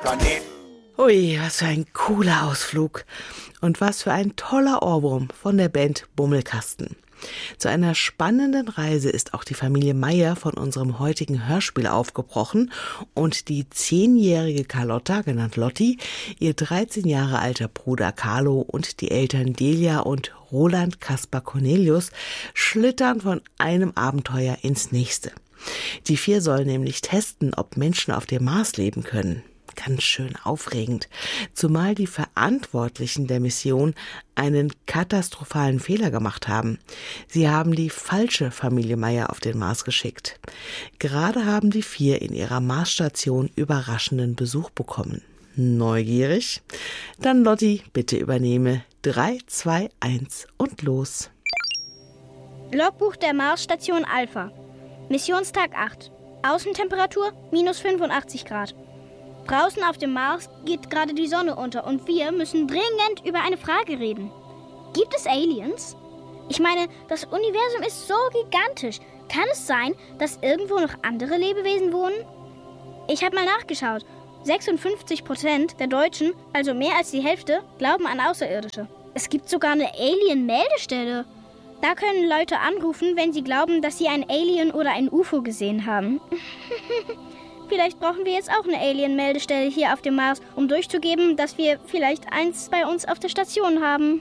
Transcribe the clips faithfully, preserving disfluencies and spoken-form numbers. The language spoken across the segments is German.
Kanäle. Ui, was für ein cooler Ausflug. Und was für ein toller Ohrwurm von der Band Bummelkasten. Zu einer spannenden Reise ist auch die Familie Meyer von unserem heutigen Hörspiel aufgebrochen und die zehnjährige Carlotta, genannt Lotti, ihr dreizehn Jahre alter Bruder Carlo und die Eltern Delia und Roland Kaspar Cornelius schlittern von einem Abenteuer ins nächste. Die vier sollen nämlich testen, ob Menschen auf dem Mars leben können. Ganz schön aufregend, zumal die Verantwortlichen der Mission einen katastrophalen Fehler gemacht haben. Sie haben die falsche Familie Meyer auf den Mars geschickt. Gerade haben die vier in ihrer Marsstation überraschenden Besuch bekommen. Neugierig? Dann Lotti, bitte übernehme. drei, zwei, eins und los. Logbuch der Marsstation Alpha. Missionstag acht. Außentemperatur minus fünfundachtzig Grad. Draußen auf dem Mars geht gerade die Sonne unter und wir müssen dringend über eine Frage reden. Gibt es Aliens? Ich meine, das Universum ist so gigantisch. Kann es sein, dass irgendwo noch andere Lebewesen wohnen? Ich habe mal nachgeschaut. sechsundfünfzig Prozent der Deutschen, also mehr als die Hälfte, glauben an Außerirdische. Es gibt sogar eine Alien-Meldestelle. Da können Leute anrufen, wenn sie glauben, dass sie ein Alien oder ein U F O gesehen haben. Vielleicht brauchen wir jetzt auch eine Alien-Meldestelle hier auf dem Mars, um durchzugeben, dass wir vielleicht eins bei uns auf der Station haben.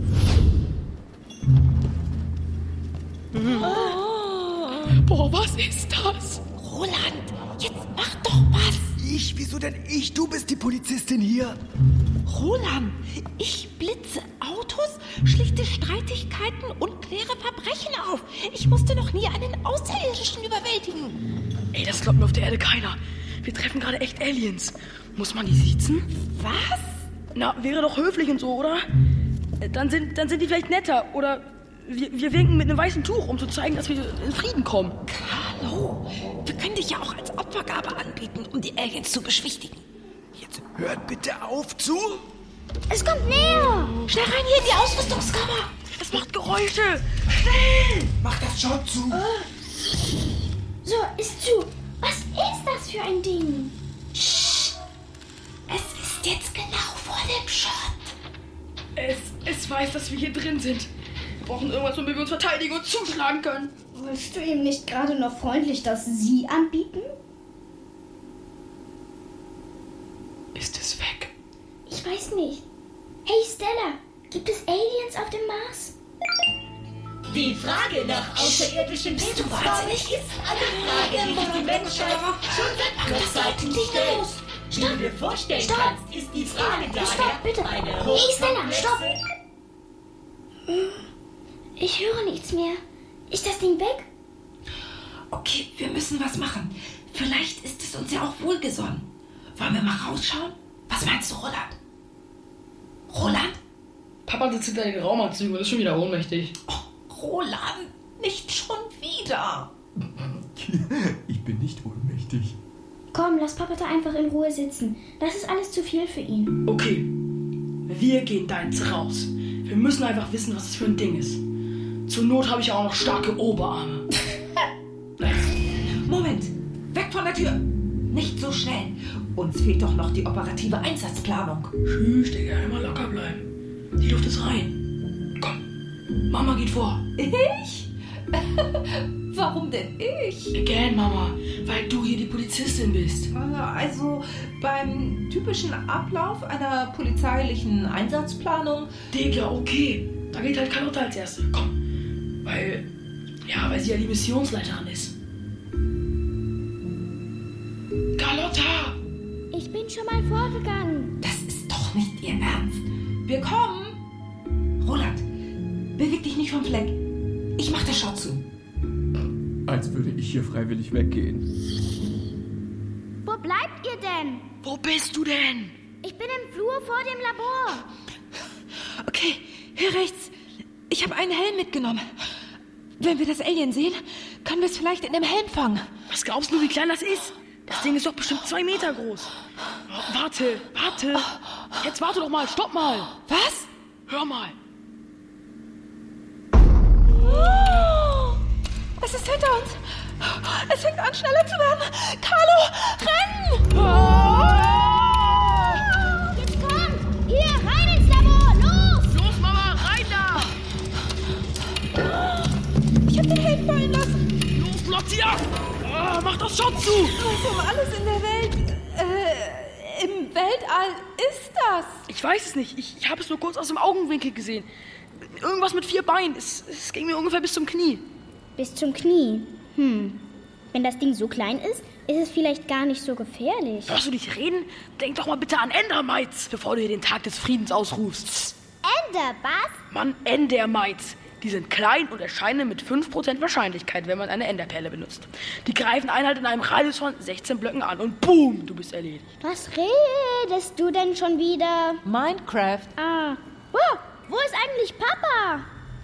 Oh. Boah, was ist das? Roland, jetzt mach doch was. Ich? Wieso denn ich? Du bist die Polizistin hier. Roland, ich blitze Autos, schlichte Streitigkeiten und kläre Verbrechen auf. Ich musste noch nie einen Außerirdischen überwältigen. Ey, das glaubt mir auf der Erde keiner. Wir treffen gerade echt Aliens. Muss man die siezen? Was? Na, wäre doch höflich und so, oder? Dann sind, dann sind die vielleicht netter. Oder wir, wir winken mit einem weißen Tuch, um zu zeigen, dass wir in Frieden kommen. Carlo, wir können dich ja auch als Opfergabe anbieten, um die Aliens zu beschwichtigen. Jetzt hört bitte auf zu. Es kommt näher. Schnell rein hier in die Ausrüstungskammer. Es macht Geräusche. Schnell! Mach das schon zu. So, ist zu. Was ist das für ein Ding? Psst. Es ist jetzt genau vor dem Schott. Es, es weiß, dass wir hier drin sind. Wir brauchen irgendwas, womit wir uns verteidigen und zuschlagen können. Willst du ihm nicht gerade noch freundlich das Sie anbieten? Ist es weg? Ich weiß nicht. Hey Stella, gibt es Aliens auf dem Mars? Die Frage nach außerirdischen Lebensformen ist eine Frage, die die Menschheit schon seit langer Zeit stellt. Wie du dir vorstellen Stopp. kannst, ist die Frage daher Stopp, bitte. eine Hey Stella, stopp. hochkomplexe... Ich höre nichts mehr. Ist das Ding weg? Okay, wir müssen was machen. Vielleicht ist es uns ja auch wohlgesonnen. Wollen wir mal rausschauen? Was meinst du, Roland? Roland? Papa sitzt hinter den Raumanzügen und ist schon wieder ohnmächtig. Oh, Roland, nicht schon wieder. Ich bin nicht ohnmächtig. Komm, lass Papa da einfach in Ruhe sitzen. Das ist alles zu viel für ihn. Okay, wir gehen da jetzt raus. Wir müssen einfach wissen, was das für ein Ding ist. Zur Not habe ich auch noch starke Oberarme. Moment, weg von der Tür. Nicht so schnell. Uns fehlt doch noch die operative Einsatzplanung. Tschüss, Digga, immer locker bleiben. Die Luft ist rein. Komm, Mama geht vor. Ich? Warum denn ich? Again, Mama, weil du hier die Polizistin bist. Also beim typischen Ablauf einer polizeilichen Einsatzplanung. Digga, okay. Da geht halt Carlotta als Erste. Komm. Weil, ja, weil sie ja die Missionsleiterin ist. Carlotta! Ich bin schon mal vorgegangen. Das ist doch nicht Ihr Ernst. Wir kommen. Roland, beweg dich nicht vom Fleck. Ich mach das Schott zu. Als würde ich hier freiwillig weggehen. Wo bleibt ihr denn? Wo bist du denn? Ich bin im Flur vor dem Labor. Okay, hier rechts. Ich habe einen Helm mitgenommen. Wenn wir das Alien sehen, können wir es vielleicht in dem Helm fangen. Was glaubst du, wie klein das ist? Das Ding ist doch bestimmt zwei Meter groß. Oh, warte, warte. Jetzt warte doch mal, stopp mal. Was? Hör mal. Oh, es ist hinter uns. Es fängt an, schneller zu werden. Carlo, rennen! Oh! Weltall ist das? Ich weiß es nicht. Ich, ich habe es nur kurz aus dem Augenwinkel gesehen. Irgendwas mit vier Beinen. Es, es ging mir ungefähr bis zum Knie. Bis zum Knie? Hm. Wenn das Ding so klein ist, ist es vielleicht gar nicht so gefährlich. Hörst du dich reden? Denk doch mal bitte an Endermites, bevor du hier den Tag des Friedens ausrufst. Ender, was? Mann, Endermites. Die sind klein und erscheinen mit fünf Prozent Wahrscheinlichkeit, wenn man eine Enderperle benutzt. Die greifen einen halt in einem Radius von sechzehn Blöcken an und boom, du bist erledigt. Was redest du denn schon wieder? Minecraft. Ah. Oh, wo ist eigentlich Papa?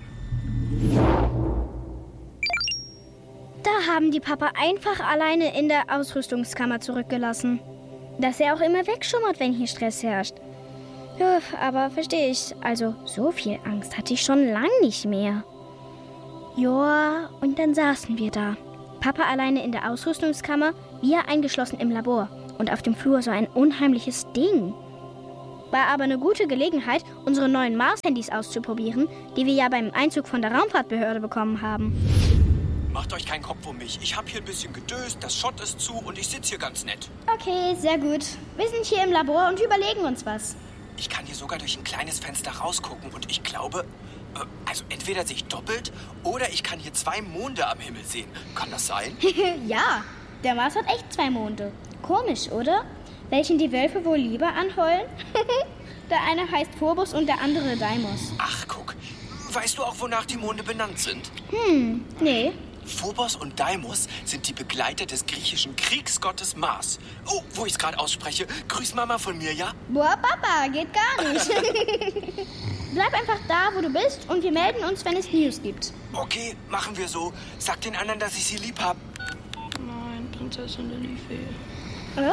Da haben die Papa einfach alleine in der Ausrüstungskammer zurückgelassen. Dass er auch immer wegschummert, wenn hier Stress herrscht. Ja, aber verstehe ich. Also, so viel Angst hatte ich schon lang nicht mehr. Joa, und dann saßen wir da. Papa alleine in der Ausrüstungskammer, wir eingeschlossen im Labor. Und auf dem Flur so ein unheimliches Ding. War aber eine gute Gelegenheit, unsere neuen Mars-Handys auszuprobieren, die wir ja beim Einzug von der Raumfahrtbehörde bekommen haben. Macht euch keinen Kopf um mich. Ich habe hier ein bisschen gedöst, das Schott ist zu und ich sitze hier ganz nett. Okay, sehr gut. Wir sind hier im Labor und überlegen uns was. Ich kann hier sogar durch ein kleines Fenster rausgucken und ich glaube, äh, also entweder sehe ich doppelt oder ich kann hier zwei Monde am Himmel sehen. Kann das sein? Ja, der Mars hat echt zwei Monde. Komisch, oder? Welchen die Wölfe wohl lieber anheulen? Der eine heißt Phobos und der andere Deimos. Ach, guck. Weißt du auch, wonach die Monde benannt sind? Hm, nee. Phobos und Deimos sind die Begleiter des griechischen Kriegsgottes Mars. Oh, wo ich es gerade ausspreche. Grüß Mama von mir, ja? Boah, Papa, geht gar nicht. Bleib einfach da, wo du bist und wir melden uns, wenn es News gibt. Okay, machen wir so. Sag den anderen, dass ich sie lieb hab. Nein, Prinzessin Lilifee. Oder?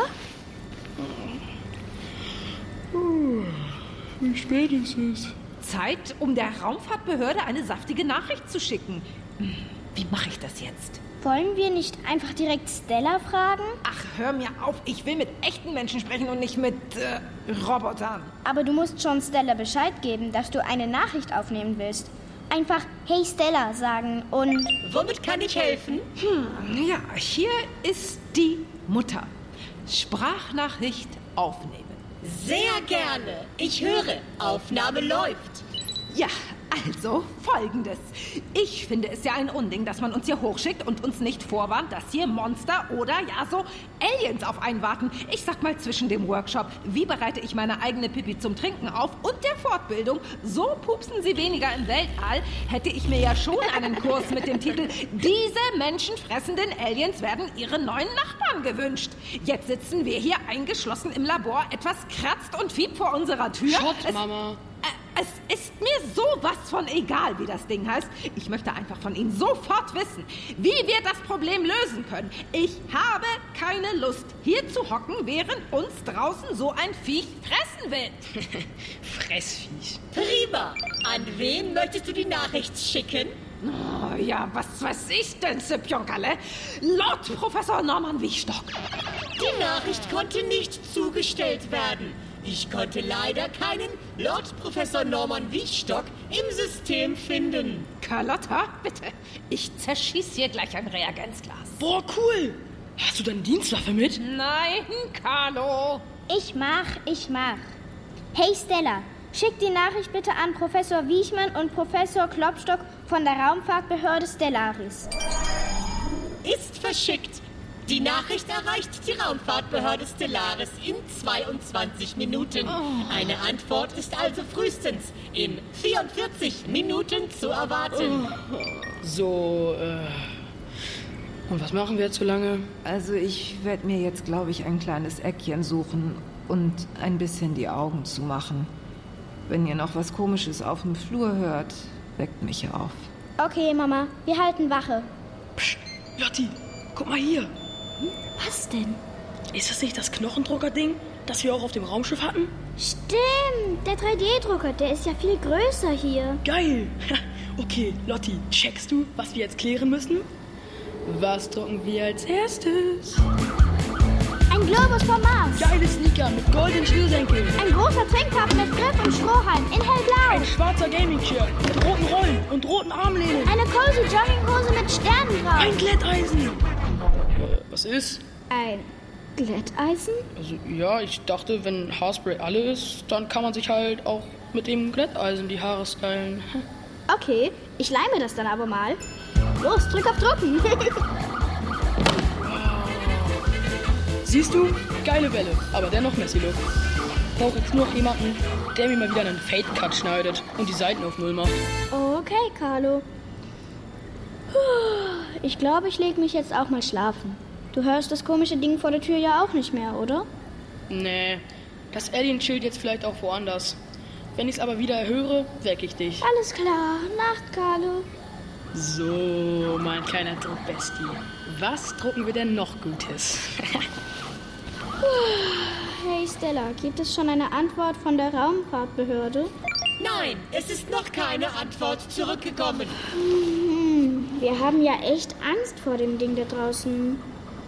Uh, wie spät ist es? Zeit, um der Raumfahrtbehörde eine saftige Nachricht zu schicken. Wie mache ich das jetzt? Wollen wir nicht einfach direkt Stella fragen? Ach, hör mir auf. Ich will mit echten Menschen sprechen und nicht mit äh, Robotern. Aber du musst schon Stella Bescheid geben, dass du eine Nachricht aufnehmen willst. Einfach Hey Stella sagen und... Womit kann ich helfen? Hm, ja, hier ist die Mutter. Sprachnachricht aufnehmen. Sehr gerne. Ich höre. Aufnahme läuft. Ja, also folgendes. Ich finde es ja ein Unding, dass man uns hier hochschickt und uns nicht vorwarnt, dass hier Monster oder ja so Aliens auf einen warten. Ich sag mal zwischen dem Workshop, wie bereite ich meine eigene Pipi zum Trinken auf und der Fortbildung, so pupsen sie weniger im Weltall, hätte ich mir ja schon einen Kurs mit dem Titel Diese menschenfressenden Aliens werden ihre neuen Nachbarn gewünscht. Jetzt sitzen wir hier eingeschlossen im Labor, etwas kratzt und fiebt vor unserer Tür. Schott, Es- Mama. Es ist mir sowas von egal, wie das Ding heißt. Ich möchte einfach von Ihnen sofort wissen, wie wir das Problem lösen können. Ich habe keine Lust, hier zu hocken, während uns draußen so ein Viech fressen will. Fressviech. Prima. An wen möchtest du die Nachricht schicken? Oh, ja, was weiß ich denn, Sipjonkerle? Lord Professor Norman Wiechstock. Die Nachricht konnte nicht zugestellt werden. Ich konnte leider keinen Lord Professor Norman Wiechstock im System finden. Carlotta, bitte. Ich zerschieß hier gleich ein Reagenzglas. Boah, cool. Hast du deine Dienstwaffe mit? Nein, Carlo. Ich mach, ich mach. Hey Stella, schick die Nachricht bitte an Professor Wiechmann und Professor Klopstock von der Raumfahrtbehörde Stellaris. Ist verschickt. Die Nachricht erreicht die Raumfahrtbehörde Stellaris in zweiundzwanzig Minuten. Eine Antwort ist also frühestens in vierundvierzig Minuten zu erwarten. So, äh... Und was machen wir jetzt so lange? Also ich werde mir jetzt, glaube ich, ein kleines Eckchen suchen und ein bisschen die Augen zumachen. Wenn ihr noch was Komisches auf dem Flur hört, weckt mich auf. Okay, Mama, wir halten Wache. Psst, Lotti, guck mal hier. Was denn? Ist das nicht das Knochendrucker-Ding, das wir auch auf dem Raumschiff hatten? Stimmt, der drei D-Drucker, der ist ja viel größer hier. Geil. Okay, Lotti, checkst du, was wir jetzt klären müssen? Was drucken wir als erstes? Ein Globus vom Mars. Geile Sneaker mit goldenen Schnürsenkeln. Ein großer Trinktopf mit Griff und Strohhalm in hellblau. Ein schwarzer Gaming-Chair mit roten Rollen und roten Armlehnen. Eine cozy Jogginghose mit Sternen drauf. Ein Glätteisen. Äh, was ist? Ein Glätteisen? Also ja, ich dachte, wenn Haarspray alle ist, dann kann man sich halt auch mit dem Glätteisen die Haare stylen. Okay, ich leime das dann aber mal. Los, drück auf Drucken. Siehst du? Geile Welle, aber dennoch Messi-Look. Ich brauche jetzt nur noch jemanden, der mir mal wieder einen Fade-Cut schneidet und die Seiten auf Null macht. Okay, Carlo. Ich glaube, ich lege mich jetzt auch mal schlafen. Du hörst das komische Ding vor der Tür ja auch nicht mehr, oder? Nee, das Alien chillt jetzt vielleicht auch woanders. Wenn ich es aber wieder höre, wecke ich dich. Alles klar. Nacht, Carlo. So, mein kleiner Druckbestie. Was drucken wir denn noch Gutes? Hey Stella, gibt es schon eine Antwort von der Raumfahrtbehörde? Nein, es ist noch keine Antwort zurückgekommen. Hm, wir haben ja echt Angst vor dem Ding da draußen.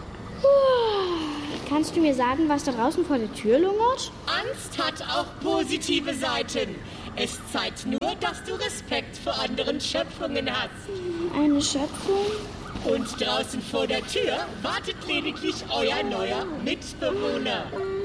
Puh, kannst du mir sagen, was da draußen vor der Tür lungert? Angst hat auch positive Seiten. Es zeigt nur, dass du Respekt vor anderen Schöpfungen hast. Eine Schöpfung? Und draußen vor der Tür wartet lediglich euer neuer Mitbewohner.